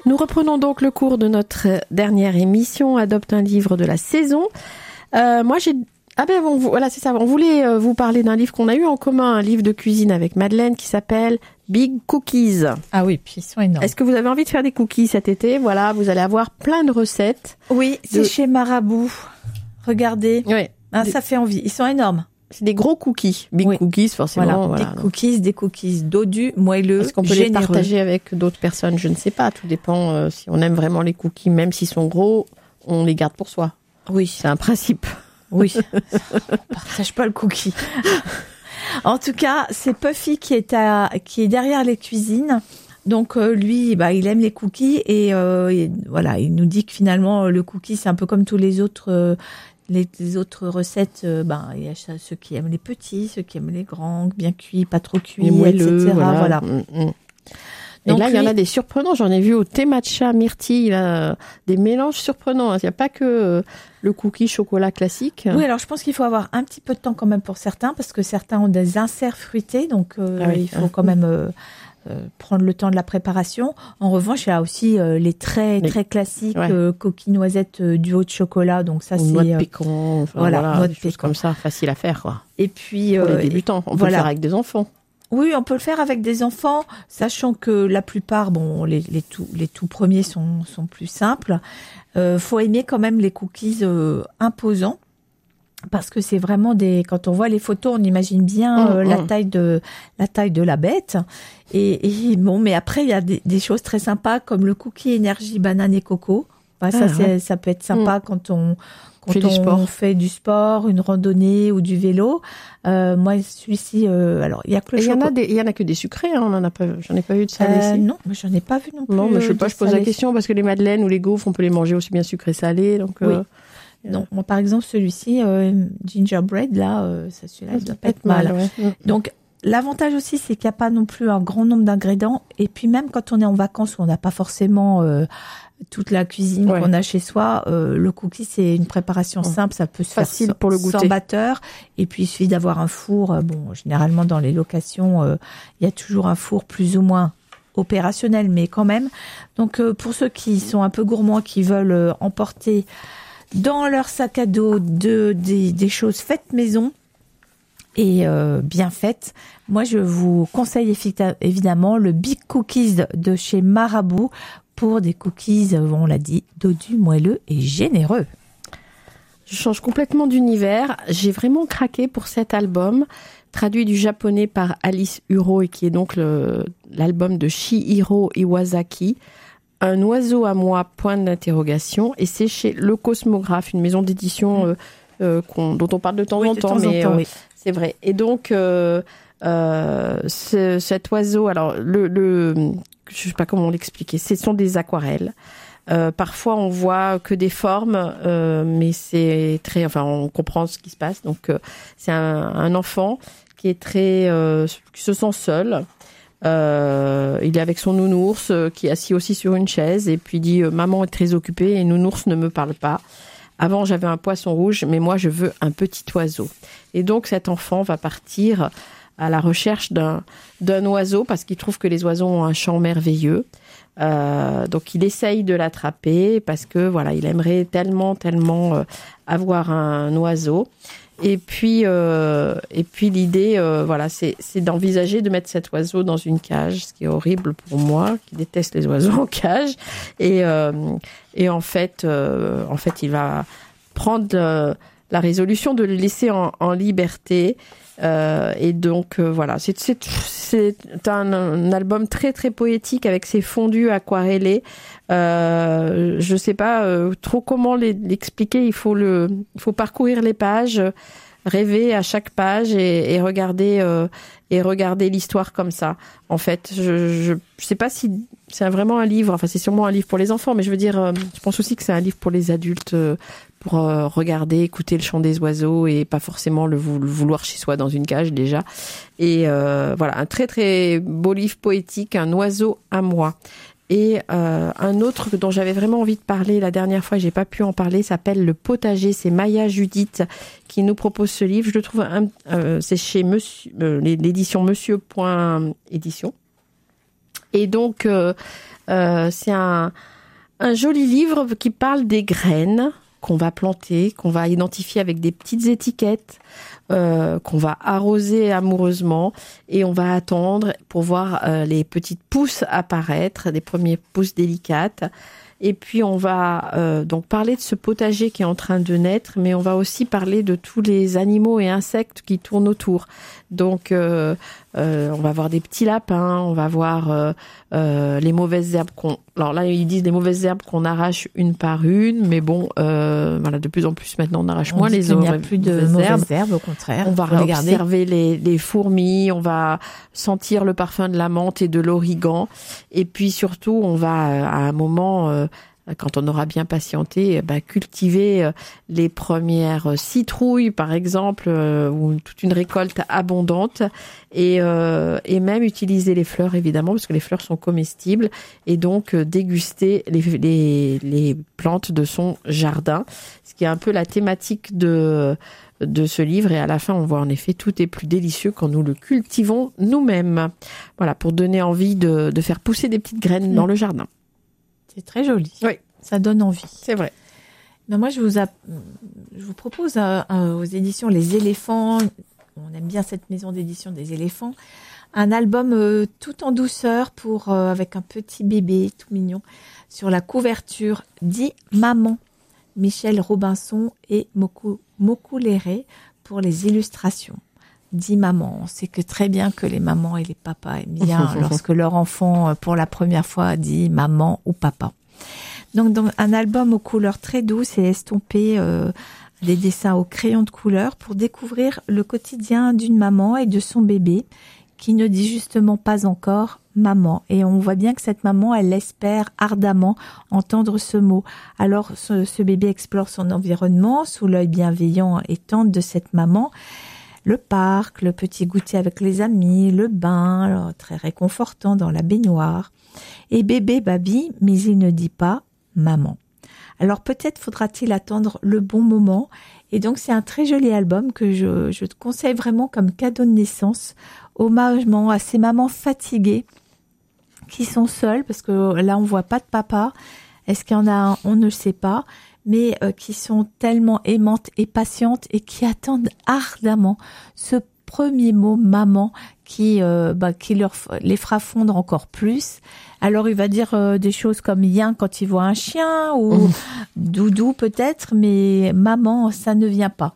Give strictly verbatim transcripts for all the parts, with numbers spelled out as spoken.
Nous reprenons donc le cours de notre dernière émission, Adopte un livre de la saison. Euh, moi, j'ai... Ah ben, on, voilà, c'est ça. On voulait euh, vous parler d'un livre qu'on a eu en commun, un livre de cuisine avec Madeleine qui s'appelle Big Cookies. Ah oui, puis ils sont énormes. Est-ce que vous avez envie de faire des cookies cet été? Voilà, vous allez avoir plein de recettes. Oui, c'est de... chez Marabout. Regardez. Oui. Ah, des... ça fait envie. Ils sont énormes. C'est des gros cookies. Big oui. Cookies, forcément. Voilà, voilà. Des cookies, des cookies dodus, moelleux, Est-ce qu'on peut généreux. les partager avec d'autres personnes? Je ne sais pas. Tout dépend euh, si on aime vraiment les cookies. Même s'ils sont gros, on les garde pour soi. Oui. C'est un principe. Oui. On partage pas le cookie. En tout cas, c'est Puffy qui est à, qui est derrière les cuisines. Donc euh, lui, bah, il aime les cookies et, euh, et voilà, il nous dit que finalement le cookie c'est un peu comme tous les autres, euh, les, les autres recettes. Euh, ben il y a ceux qui aiment les petits, ceux qui aiment les grands, bien cuits, pas trop cuits, et moelleux, et cetera. Voilà. voilà. Mm-hmm. Et donc là, lui... il y en a des surprenants. J'en ai vu au thé matcha myrtille, là, des mélanges surprenants. Il n'y a pas que le cookie chocolat classique. Oui, alors je pense qu'il faut avoir un petit peu de temps quand même pour certains, parce que certains ont des inserts fruités, donc euh, ah oui. il faut quand même euh, euh, prendre le temps de la préparation. En revanche, il y a aussi euh, les très les... très classiques ouais. euh, coquilles noisettes euh, du haut de chocolat. Donc ça, Ou c'est noix de pécan. Enfin, voilà, voilà noix de des choses pécan. comme ça, facile à faire, quoi. Et puis pour euh, les débutants, on peut voilà. le faire avec des enfants. Oui, on peut le faire avec des enfants, sachant que la plupart, bon, les, les tout, les tout premiers sont, sont plus simples. Euh, faut aimer quand même les cookies euh, imposants, parce que c'est vraiment des. Quand on voit les photos, on imagine bien euh, mmh, la mmh. taille de la taille de la bête. Et, et bon, mais après il y a des, des choses très sympas comme le cookie énergie banane et coco. Enfin, ça, ah, c'est, ouais. ça peut être sympa mmh. quand on quand fait on du sport. fait du sport, une randonnée ou du vélo. Euh, moi, celui-ci, euh, alors il y a que le. Il y en a des, il y en a que des sucrés. Hein, on en a pas, j'en ai pas vu de salé euh, ici. Non, mais j'en ai pas vu non plus. Non, mais je sais pas. Je pose salé. la question parce que les madeleines ou les gaufres, on peut les manger aussi bien sucrés salés. Donc. Oui. Euh, non, moi par exemple celui-ci, euh, gingerbread là, euh, ça celui-là, il doit pas être mal. mal ouais. Donc l'avantage aussi, c'est qu'il n'y a pas non plus un grand nombre d'ingrédients. Et puis même quand on est en vacances où on n'a pas forcément euh, toute la cuisine ouais. qu'on a chez soi, euh, le cookie c'est une préparation ouais. simple, ça peut se facile faire pour le goûter. Sans batteur. Et puis il suffit d'avoir un four. Euh, bon, généralement dans les locations, euh, il y a toujours un four plus ou moins opérationnel, mais quand même. Donc euh, pour ceux qui sont un peu gourmands, qui veulent euh, emporter dans leur sac à dos de, des, des choses faites maison et euh, bien faites, moi je vous conseille évidemment le Big Cookies de chez Marabout pour des cookies, on l'a dit, dodus, moelleux et généreux. Je change complètement d'univers. J'ai vraiment craqué pour cet album, traduit du japonais par Alice Huro et qui est donc le, l'album de Chihiro Iwasaki. Un oiseau à moi, point d'interrogation, et c'est chez Le Cosmographe, une maison d'édition euh, euh, qu'on, dont on parle de temps oui, en de temps, temps mais en temps, euh, oui. c'est vrai. Et donc, euh, euh, ce, cet oiseau, alors, le, le, je sais pas comment l'expliquer, ce sont des aquarelles. Euh, parfois, on voit que des formes, euh, mais c'est très, enfin, on comprend ce qui se passe. Donc, euh, c'est un, un enfant qui est très, euh, qui se sent seul. Euh, il est avec son nounours euh, qui est assis aussi sur une chaise et puis dit euh, maman est très occupée et nounours ne me parle pas. Avant j'avais un poisson rouge mais moi je veux un petit oiseau. Et donc cet enfant va partir à la recherche d'un d'un oiseau parce qu'il trouve que les oiseaux ont un chant merveilleux. Euh, donc il essaye de l'attraper parce que voilà il aimerait tellement tellement euh, avoir un oiseau. Et puis, euh, et puis l'idée, euh, voilà, c'est, c'est d'envisager de mettre cet oiseau dans une cage, ce qui est horrible pour moi, qui déteste les oiseaux en cage. Et, euh, et en fait, euh, en fait, il va prendre euh, la résolution de le laisser en, en liberté. Euh, et donc euh, voilà, c'est, c'est, c'est un, un album très très poétique avec ses fondus aquarellés. Euh, je sais pas euh, trop comment les, l'expliquer. Il faut le, il faut parcourir les pages, rêver à chaque page et, et regarder euh, et regarder l'histoire comme ça. En fait, je, je, je sais pas si c'est vraiment un livre. Enfin, c'est sûrement un livre pour les enfants, mais je veux dire, euh, je pense aussi que c'est un livre pour les adultes. Euh, pour euh, regarder, écouter le chant des oiseaux et pas forcément le, vou- le vouloir chez soi dans une cage déjà. Et euh, voilà, un très très beau livre poétique, Un oiseau à moi. Et euh, un autre dont j'avais vraiment envie de parler la dernière fois, j'ai pas pu en parler, s'appelle Le Potager. C'est Maya Judith qui nous propose ce livre. Je le trouve, un, euh, c'est chez Monsieur, euh, l'édition Monsieur Point Édition. Et donc, euh, euh, c'est un, un joli livre qui parle des graines qu'on va planter, qu'on va identifier avec des petites étiquettes, euh, qu'on va arroser amoureusement et on va attendre pour voir euh, les petites pousses apparaître, des premières pousses délicates. Et puis on va euh, donc parler de ce potager qui est en train de naître, mais on va aussi parler de tous les animaux et insectes qui tournent autour. Donc euh, euh, on va voir des petits lapins, on va voir euh, euh, les mauvaises herbes qu'on... Alors là ils disent les mauvaises herbes qu'on arrache une par une, mais bon, euh, voilà, de plus en plus maintenant on arrache on moins les autres. Il n'y a plus de mauvaises, mauvaises herbes. herbes, au contraire. On va observer les, les fourmis, on va sentir le parfum de la menthe et de l'origan, et puis surtout on va à un moment... Euh, quand on aura bien patienté, bah, cultiver les premières citrouilles, par exemple, euh, ou toute une récolte abondante, et, euh, et même utiliser les fleurs, évidemment, parce que les fleurs sont comestibles, et donc euh, déguster les, les, les plantes de son jardin, ce qui est un peu la thématique de, de ce livre. Et à la fin, on voit en effet tout est plus délicieux quand nous le cultivons nous-mêmes. Voilà, pour donner envie de, de faire pousser des petites graines mmh. dans le jardin. C'est très joli. Oui. Ça donne envie. C'est vrai. Ben moi, je vous, a... je vous propose euh, euh, aux éditions Les Éléphants, on aime bien cette maison d'édition des éléphants, un album euh, tout en douceur pour euh, avec un petit bébé tout mignon. Sur la couverture, dit Maman, Michel Robinson et Mokou, Mokou Léré pour les illustrations. Dit maman, on sait que très bien que les mamans et les papas aiment bien lorsque leur enfant, pour la première fois, dit maman ou papa. Donc, donc un album aux couleurs très douces et estompé, euh, des dessins au crayon de couleur pour découvrir le quotidien d'une maman et de son bébé qui ne dit justement pas encore maman. Et on voit bien que cette maman, elle espère ardemment entendre ce mot. Alors, ce, ce bébé explore son environnement sous l'œil bienveillant et tendre de cette maman. Le parc, le petit goûter avec les amis, le bain, alors, très réconfortant dans la baignoire. Et bébé babi, mais il ne dit pas maman. Alors peut-être faudra-t-il attendre le bon moment. Et donc c'est un très joli album que je, je te conseille vraiment comme cadeau de naissance, hommagement à ces mamans fatiguées qui sont seules, parce que là on voit pas de papa. Est-ce qu'il y en a un? On ne le sait pas. Mais euh, qui sont tellement aimantes et patientes et qui attendent ardemment ce premier mot maman qui euh, bah, qui leur les fera fondre encore plus. Alors il va dire euh, des choses comme yin quand il voit un chien ou mmh. doudou peut-être, mais maman ça ne vient pas.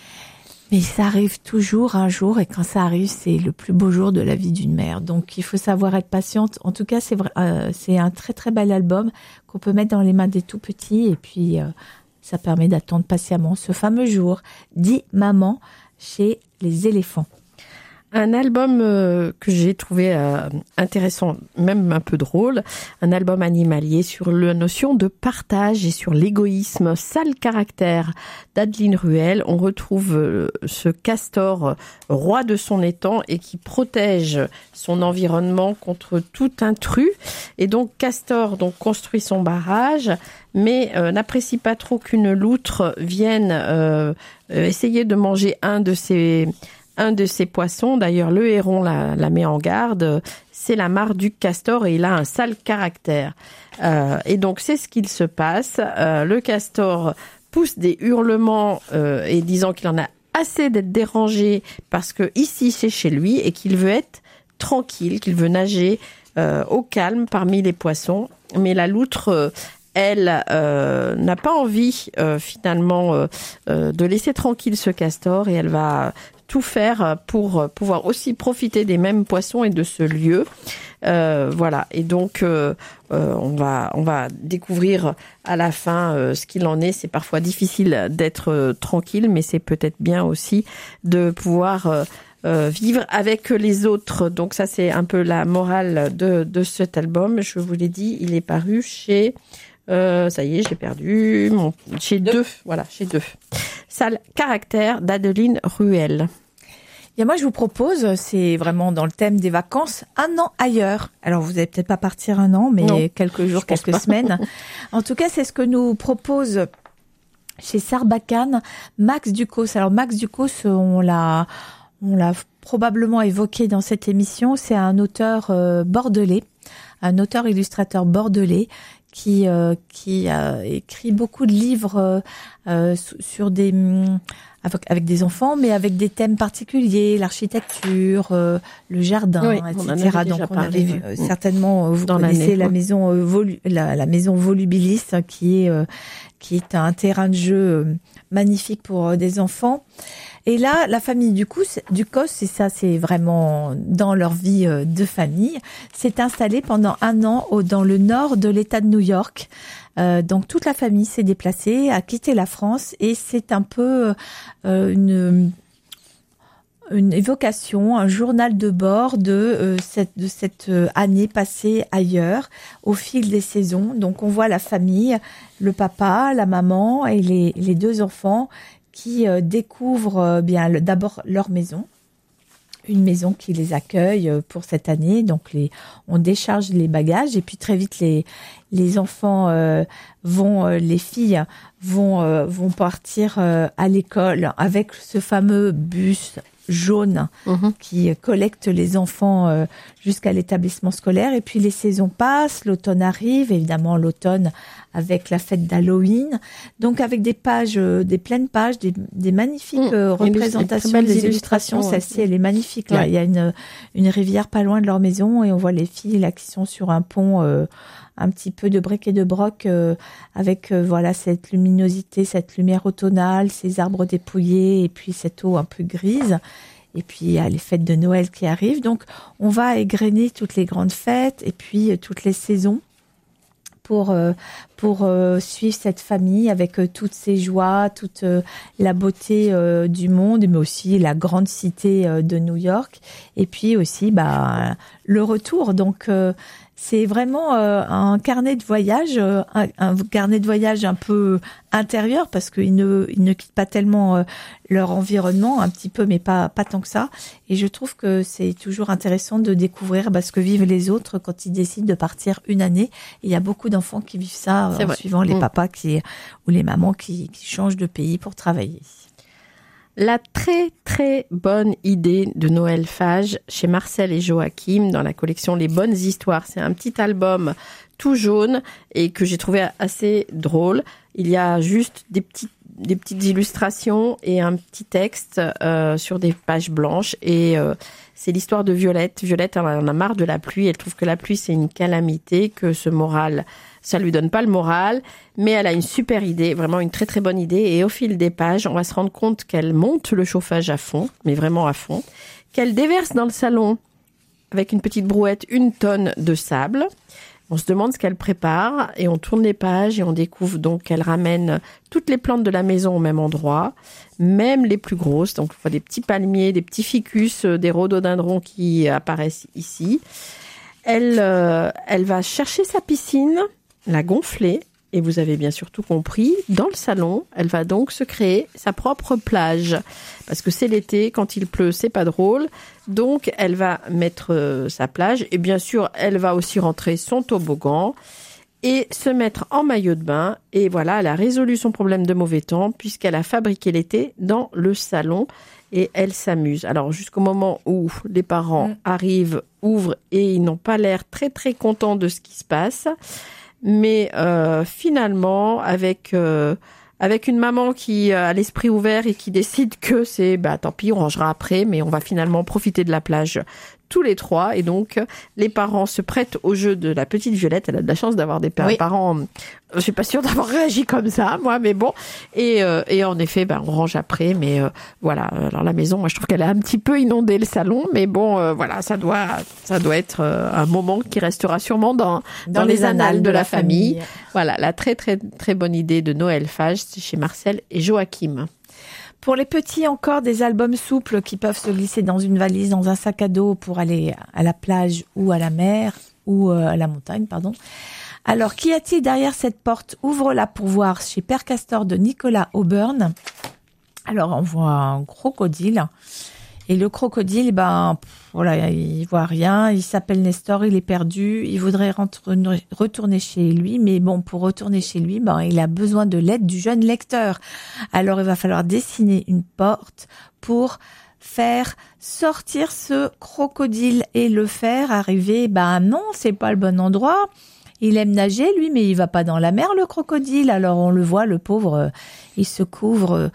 Mais ça arrive toujours un jour, et quand ça arrive, c'est le plus beau jour de la vie d'une mère. Donc, il faut savoir être patiente. En tout cas, c'est vrai, euh, c'est un très très bel album qu'on peut mettre dans les mains des tout petits, et puis euh, ça permet d'attendre patiemment ce fameux jour. Dit maman chez Les Éléphants. Un album euh, que j'ai trouvé euh, intéressant, même un peu drôle, un album animalier sur la notion de partage et sur l'égoïsme. Sale caractère d'Adeline Ruel. On retrouve euh, ce castor euh, roi de son étang et qui protège son environnement contre tout intrus. Et donc Castor donc construit son barrage, mais euh, n'apprécie pas trop qu'une loutre vienne euh, euh, essayer de manger un de ses un de ces poissons. D'ailleurs, le héron la, la met en garde. C'est la marque du castor et il a un sale caractère. Euh, et donc, c'est ce qu'il se passe. Euh, le castor pousse des hurlements euh, et disant qu'il en a assez d'être dérangé parce que ici, c'est chez lui et qu'il veut être tranquille, qu'il veut nager euh, au calme parmi les poissons. Mais la loutre... Euh, elle euh, n'a pas envie euh, finalement euh, euh, de laisser tranquille ce castor et elle va tout faire pour pouvoir aussi profiter des mêmes poissons et de ce lieu. Euh, voilà. Et donc euh, euh, on va on va découvrir à la fin euh, ce qu'il en est. C'est parfois difficile d'être euh, tranquille, mais c'est peut-être bien aussi de pouvoir euh, Euh, vivre avec les autres. Donc ça, c'est un peu la morale de, de cet album. Je vous l'ai dit, il est paru chez... Euh, ça y est, j'ai perdu... Mon, chez deux. deux. Voilà, chez deux. Sale caractère d'Adeline Ruel. Et moi, je vous propose, c'est vraiment dans le thème des vacances, un an ailleurs. Alors, vous n'allez peut-être pas partir un an, mais non, quelques jours, quelques pas. semaines. En tout cas, c'est ce que nous propose... chez Sarbacane, Max Ducos. Alors, Max Ducos, on l'a... On l'a probablement évoqué dans cette émission, c'est un auteur euh, bordelais, un auteur-illustrateur bordelais qui euh, qui a écrit beaucoup de livres euh, euh, sur des avec, avec des enfants, mais avec des thèmes particuliers, l'architecture, euh, le jardin, oui, et cetera. On Donc on parlé, avait vu euh, certainement vous dans connaissez la ouais. maison euh, Volu, la, la maison Volubilis, qui est euh, qui est un terrain de jeu euh, magnifique pour euh, des enfants. Et là, la famille du Ducos, et ça c'est vraiment dans leur vie de famille, s'est installée pendant un an au, dans le nord de l'État de New York. Euh, donc toute la famille s'est déplacée, a quitté la France, et c'est un peu euh, une une évocation, un journal de bord de euh, cette de cette année passée ailleurs au fil des saisons. Donc on voit la famille, le papa, la maman et les les deux enfants qui euh, découvrent euh, bien le, d'abord leur maison, une maison qui les accueille euh, pour cette année. Donc les, on décharge les bagages et puis très vite les les enfants euh, vont, euh, les filles vont euh, vont partir euh, à l'école avec ce fameux bus jaune mmh. qui collecte les enfants euh, jusqu'à l'établissement scolaire. Et puis les saisons passent, l'automne arrive, évidemment l'automne avec la fête d'Halloween, donc avec des pages, euh, des pleines pages, des, des magnifiques mmh. euh, représentations, des, des illustrations. illustrations Celle-ci, ouais. elle est magnifique. Là, ouais. Il y a une une rivière pas loin de leur maison et on voit les filles là qui sont sur un pont. Euh, un petit peu de bric et de broc euh, avec euh, voilà cette luminosité, cette lumière automnale, ces arbres dépouillés et puis cette eau un peu grise. Et puis il y a les fêtes de Noël qui arrivent. Donc on va égrener toutes les grandes fêtes et puis euh, toutes les saisons pour euh, pour euh, suivre cette famille avec euh, toutes ses joies, toute euh, la beauté euh, du monde, mais aussi la grande cité euh, de New York. Et puis aussi bah le retour. Donc euh, c'est vraiment euh, un carnet de voyage, euh, un, un carnet de voyage un peu intérieur parce qu'ils ne, ils ne quittent pas tellement euh, leur environnement, un petit peu, mais pas pas tant que ça. Et je trouve que c'est toujours intéressant de découvrir bah, ce que vivent les autres quand ils décident de partir une année. Et il y a beaucoup d'enfants qui vivent ça euh, en vrai. suivant les mmh. papas qui ou les mamans qui, qui changent de pays pour travailler. La très très bonne idée de Noël Fage chez Marcel et Joachim dans la collection Les Bonnes Histoires. C'est un petit album tout jaune et que j'ai trouvé assez drôle. Il y a juste des petites des petites illustrations et un petit texte euh, sur des pages blanches et euh, c'est l'histoire de Violette. Violette elle en a marre de la pluie, elle trouve que la pluie c'est une calamité, que ce moral ça lui donne pas le moral, mais elle a une super idée, vraiment une très très bonne idée. Et au fil des pages, on va se rendre compte qu'elle monte le chauffage à fond, mais vraiment à fond, qu'elle déverse dans le salon avec une petite brouette une tonne de sable. On se demande ce qu'elle prépare et on tourne les pages et on découvre donc qu'elle ramène toutes les plantes de la maison au même endroit, même les plus grosses. Donc on voit des petits palmiers, des petits ficus, des rhododendrons qui apparaissent ici. Elle, euh, elle va chercher sa piscine, la gonfler, et vous avez bien sûr tout compris, dans le salon, elle va donc se créer sa propre plage. Parce que c'est l'été, quand il pleut, c'est pas drôle. Donc, elle va mettre euh, sa plage, et bien sûr, elle va aussi rentrer son toboggan, et se mettre en maillot de bain. Et voilà, elle a résolu son problème de mauvais temps, puisqu'elle a fabriqué l'été dans le salon, et elle s'amuse. Alors, jusqu'au moment où les parents mmh. arrivent, ouvrent, et ils n'ont pas l'air très très contents de ce qui se passe. Mais euh, finalement, avec euh, avec une maman qui a l'esprit ouvert et qui décide que c'est bah tant pis, on rangera après, mais on va finalement profiter de la plage tous les trois. Et donc, les parents se prêtent au jeu de la petite Violette. Elle a de la chance d'avoir des oui. parents. Je suis pas sûre d'avoir réagi comme ça, moi, mais bon. Et, euh, et en effet, ben, on range après, mais euh, voilà. Alors la maison, moi, je trouve qu'elle a un petit peu inondé le salon, mais bon, euh, voilà, ça doit, ça doit être euh, un moment qui restera sûrement dans dans, dans les, les annales de, de la famille. famille. Voilà, la très très très bonne idée de Noël Fage, c'est chez Marcel et Joachim. Pour les petits, encore des albums souples qui peuvent se glisser dans une valise, dans un sac à dos pour aller à la plage ou à la mer ou à la montagne, pardon. Alors, qu'y a-t-il derrière cette porte? Ouvre-la pour voir chez Père Castor de Nicolas Auburn. Alors, on voit un crocodile. Et le crocodile, ben, voilà, il voit rien. Il s'appelle Nestor, il est perdu. Il voudrait rentrer, retourner chez lui. Mais bon, pour retourner chez lui, ben, il a besoin de l'aide du jeune lecteur. Alors, il va falloir dessiner une porte pour faire sortir ce crocodile et le faire arriver, ben non, c'est pas le bon endroit. Il aime nager, lui, mais il va pas dans la mer, le crocodile. Alors on le voit, le pauvre, euh, il se couvre, euh,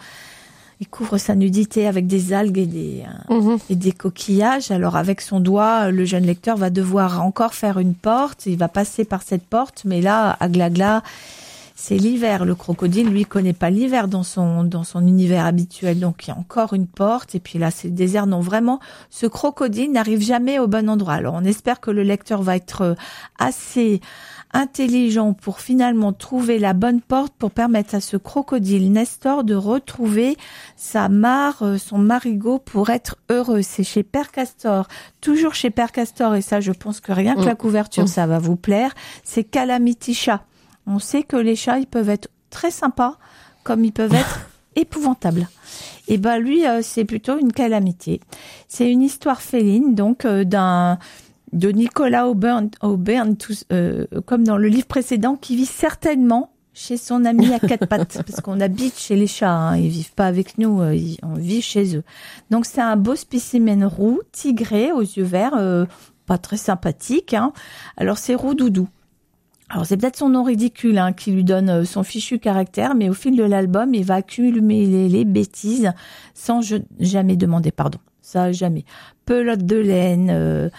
il couvre sa nudité avec des algues et des, euh, mmh. et des coquillages. Alors avec son doigt, le jeune lecteur va devoir encore faire une porte. Il va passer par cette porte, mais là, à Glagla, c'est l'hiver. Le crocodile, lui, connaît pas l'hiver dans son dans son univers habituel. Donc il y a encore une porte. Et puis là, c'est le désert. Non, vraiment, ce crocodile n'arrive jamais au bon endroit. Alors on espère que le lecteur va être assez intelligent pour finalement trouver la bonne porte pour permettre à ce crocodile Nestor de retrouver sa mare, son marigot pour être heureux. C'est chez Père Castor, toujours chez Père Castor, et ça je pense que rien que la couverture mmh. ça va vous plaire, c'est Calamity Chat. On sait que les chats ils peuvent être très sympas comme ils peuvent être épouvantables. Et ben lui euh, c'est plutôt une calamité. C'est une histoire féline donc euh, d'un de Nicolas Aubin, Aubin tous, euh, comme dans le livre précédent, qui vit certainement chez son ami à quatre pattes, parce qu'on habite chez les chats, hein, ils vivent pas avec nous, euh, ils, on vit chez eux. Donc c'est un beau spécimen roux, tigré, aux yeux verts, euh, pas très sympathique. Hein. Alors c'est Roux-Doudou. Alors c'est peut-être son nom ridicule hein, qui lui donne son fichu caractère, mais au fil de l'album, il va accumuler les, les bêtises sans je, jamais demander pardon. Ça jamais. Pelote de laine. Euh,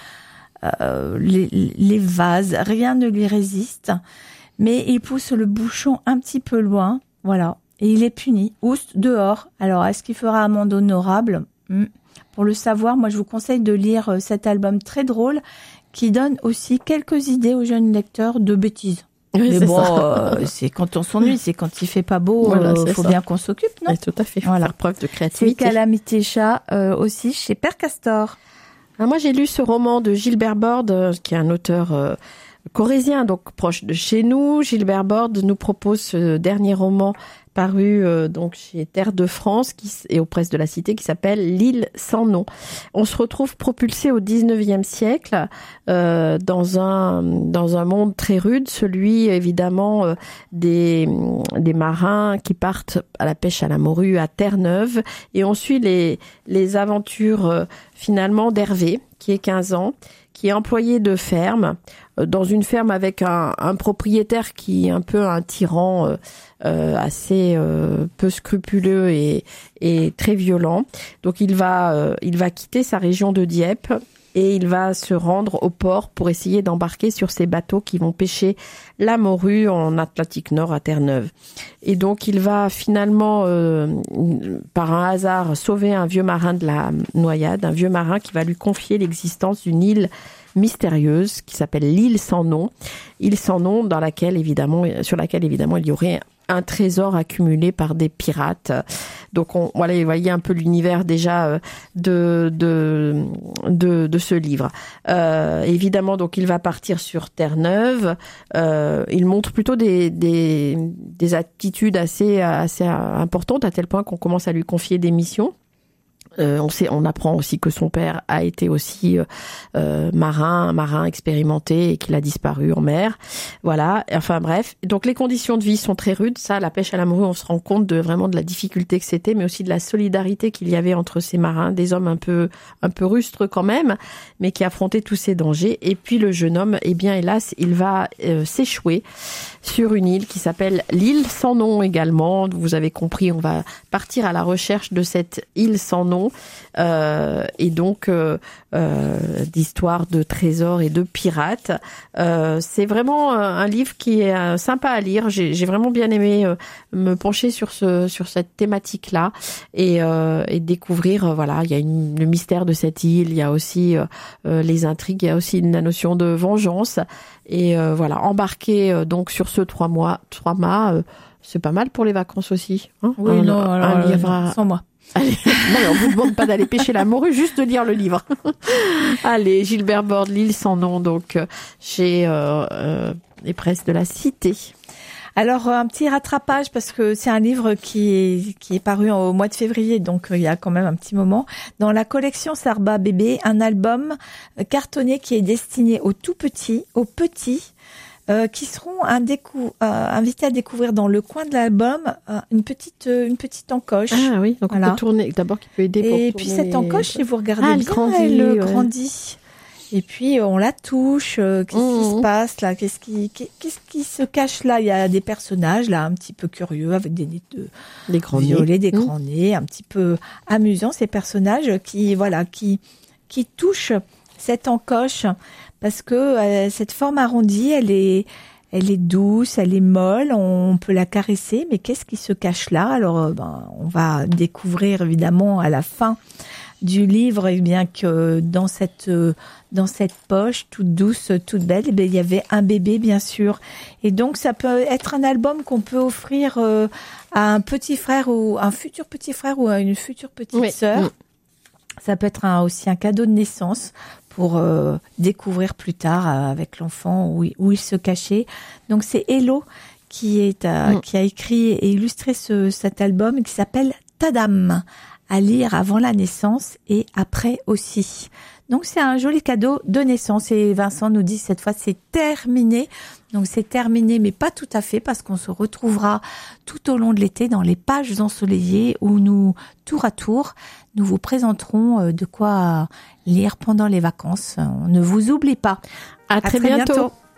Euh, les, les vases, rien ne lui résiste, mais il pousse le bouchon un petit peu loin, voilà, et il est puni, oust, dehors. Alors, est-ce qu'il fera amende honorable ? hmm. Pour le savoir, moi je vous conseille de lire cet album très drôle, qui donne aussi quelques idées aux jeunes lecteurs de bêtises. Oui, mais bon, euh, c'est quand on s'ennuie, c'est quand il fait pas beau, voilà, euh, faut ça. Bien qu'on s'occupe, non ? Oui, tout à fait, faut voilà. Faire preuve de créativité. C'est Calamity Chat euh, aussi chez Père Castor. Alors moi, j'ai lu ce roman de Gilbert Borde, qui est un auteur euh, corrézien, donc proche de chez nous. Gilbert Borde nous propose ce dernier roman paru euh, donc chez Terre de France qui, et aux presses de la Cité, qui s'appelle L'île sans nom. On se retrouve propulsé au dix-neuvième siècle euh, dans un dans un monde très rude, celui évidemment euh, des des marins qui partent à la pêche à la morue à Terre-Neuve, et on suit les les aventures euh, finalement d'Hervé, qui est quinze ans, qui est employé de ferme, euh, dans une ferme avec un, un propriétaire qui est un peu un tyran euh, euh, assez euh, peu scrupuleux et, et très violent. Donc il va, euh, il va quitter sa région de Dieppe et il va se rendre au port pour essayer d'embarquer sur ces bateaux qui vont pêcher la morue en Atlantique Nord à Terre-Neuve. Et donc il va finalement, euh, par un hasard, sauver un vieux marin de la noyade, un vieux marin qui va lui confier l'existence d'une île mystérieuse qui s'appelle l'île sans nom, île sans nom dans laquelle évidemment, sur laquelle évidemment il y aurait un trésor accumulé par des pirates. Donc on, voilà, vous voyez un peu l'univers déjà de de de, de ce livre. Euh, évidemment, donc il va partir sur Terre-Neuve. Euh, il montre plutôt des des des attitudes assez assez importantes, à tel point qu'on commence à lui confier des missions. Euh, on sait, on apprend aussi que son père a été aussi euh, marin, marin expérimenté et qu'il a disparu en mer. Voilà. Enfin bref. Donc les conditions de vie sont très rudes. Ça, la pêche à la morue, on se rend compte de vraiment de la difficulté que c'était, mais aussi de la solidarité qu'il y avait entre ces marins, des hommes un peu, un peu rustres quand même, mais qui affrontaient tous ces dangers. Et puis le jeune homme, eh bien hélas, il va euh, s'échouer sur une île qui s'appelle l'île sans nom également. Vous avez compris, on va partir à la recherche de cette île sans nom. Euh, et donc euh, euh, d'histoires de trésors et de pirates. Euh, c'est vraiment un livre qui est euh, sympa à lire. J'ai, j'ai vraiment bien aimé euh, me pencher sur ce sur cette thématique-là et, euh, et découvrir. Euh, voilà, il y a une, le mystère de cette île, il y a aussi euh, les intrigues, il y a aussi la notion de vengeance. Et euh, voilà, embarquer euh, donc sur ce trois mois, trois mâts, euh, c'est pas mal pour les vacances aussi. Hein, oui, un, non, alors, un livre euh, à... sans moi. Allez, non, on vous demande pas d'aller pêcher la morue, juste de lire le livre. Allez, Gilbert Borde, l'île sans nom, donc chez euh, euh, les presses de la Cité. Alors un petit rattrapage parce que c'est un livre qui est qui est paru au mois de février, donc il y a quand même un petit moment. Dans la collection Sarba Bébé, un album cartonné qui est destiné aux tout petits, aux petits. euh, qui seront un décou- euh, invités à découvrir dans le coin de l'album euh, une petite euh, une petite encoche. Ah oui, donc Voilà. on peut tourner, d'abord qui peut aider pour Et tourner puis cette les- encoche, si vous regardez Ah, elle bien, grandit, elle euh, ouais. grandit. Et puis on la touche. euh, qu'est-ce qui Mmh. se passe là? Qu'est-ce qui qu'est- qu'est-ce qui se cache là? Il y a des personnages là un petit peu curieux avec des nez de les grands violets, nez. des Mmh. grands nez, un petit peu amusants ces personnages qui voilà qui qui touchent cette encoche parce que euh, cette forme arrondie, elle est elle est douce, elle est molle, on peut la caresser, mais qu'est-ce qui se cache là? Alors euh, ben on va découvrir évidemment à la fin du livre, et bien que dans cette euh, dans cette poche toute douce, toute belle, eh bien, il y avait un bébé bien sûr. Et donc ça peut être un album qu'on peut offrir euh, à un petit frère ou un futur petit frère ou à une future petite Oui. sœur. Mm. Ça peut être un, aussi un cadeau de naissance pour euh, découvrir plus tard euh, avec l'enfant où, il- où il se cachait. Donc c'est Hello qui est euh, Mm. qui a écrit et illustré ce, cet album qui s'appelle Tadam, à lire avant la naissance et après aussi. Donc c'est un joli cadeau de naissance et Vincent nous dit cette fois c'est terminé. Donc c'est terminé mais pas tout à fait parce qu'on se retrouvera tout au long de l'été dans les pages ensoleillées où nous, tour à tour, nous vous présenterons de quoi lire pendant les vacances. On ne vous oublie pas. À, À très, très bientôt. bientôt.